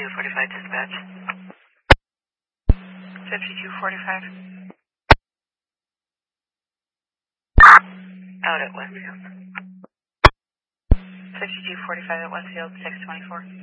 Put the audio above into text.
5245 dispatch. 5245. Out at Westfield. 5245 at Westfield, 624.